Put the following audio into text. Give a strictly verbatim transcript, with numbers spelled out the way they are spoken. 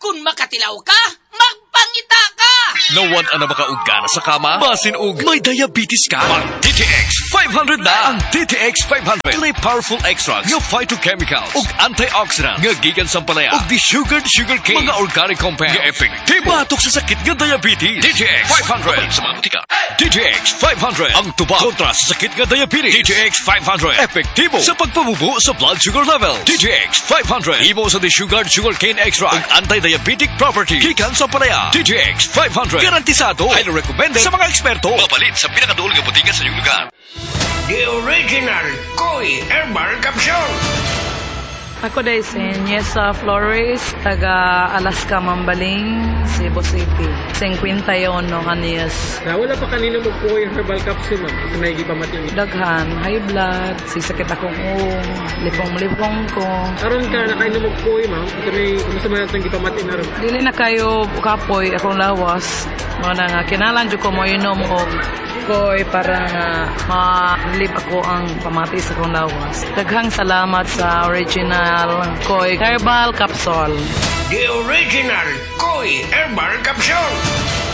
Kung makatilaw ka, magpangita ka! Nawan ana makaugana sa kama, basin og may diabetes ka. Ang D T X five hundred na. Ang D T X five hundred kay powerful extracts nga phytochemicals ug antioxidants nga gikan sa palaya ug di sugar sugar cane mga organic compounds nga epektibo batok sa sakit nga diabetes. D T X five hundred sa mga butika. D T X five hundred ang tubag kontra sa sakit nga diabetes. D T X five hundred epektibo sa pagpabubo sa blood sugar level. D T X five hundred imo sa di sugar sugar cane extract ug anti-diabetic property gikan sa palaya. D T X five hundred garantisado highly recommended sa mga eksperto. Mapalit sa pinakaduol nga butika sa iyong lugar. The original Koi Herbal Capsule. Ako day si Niesa Flores, taga Alaska, Mambaling, Cebu City. fifty-one anyos. Na wala pa kanino mo po yung herbal capsule, ma'am. Ito may ipamatindi. Daghan, high blood, sisakit akong ung, lipong-lipong ko. Aron ka na kayo mo po yung ma'am. Ito may kumusta man itong ipamatin na rin. Dili na kayo kapoy akong lawas. Mga nga, kinalan dyo ko mo inom o koy para nga ma-relieve ako ang pamati sa akong lawas. Daghang salamat sa original Koi Herbal Capsule. The original Koi Herbal Capsule.